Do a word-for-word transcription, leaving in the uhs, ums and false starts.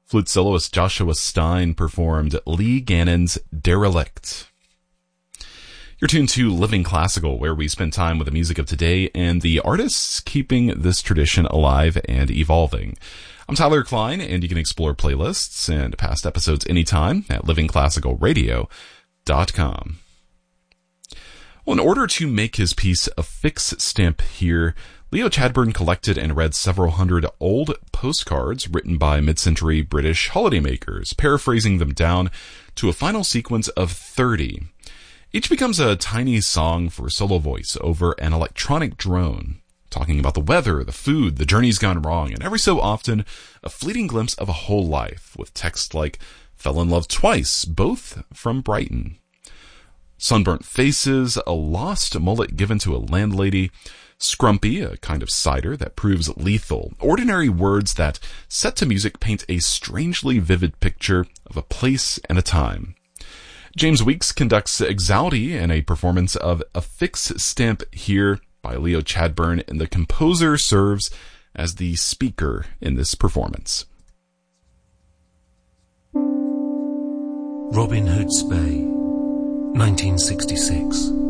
Flute soloist Joshua Stein performed Lee Gannon's Derelict. You're tuned to Living Classical, where we spend time with the music of today and the artists keeping this tradition alive and evolving. I'm Tyler Klein, and you can explore playlists and past episodes anytime at living classical radio dot com. Well, in order to make his piece a fix stamp here, Leo Chadbourne collected and read several hundred old postcards written by mid-century British holidaymakers, paraphrasing them down to a final sequence of thirty. Each becomes a tiny song for solo voice over an electronic drone, talking about the weather, the food, the journey's gone wrong, and every so often, a fleeting glimpse of a whole life, with text like, fell in love twice, both from Brighton. Sunburnt faces, a lost mullet given to a landlady, scrumpy, a kind of cider that proves lethal, ordinary words that, set to music, paint a strangely vivid picture of a place and a time. James Weeks conducts Exaudi in a performance of A Fix Stamp Here by Leo Chadbourne, and the composer serves as the speaker in this performance. Robin Hood's Bay, nineteen sixty-six.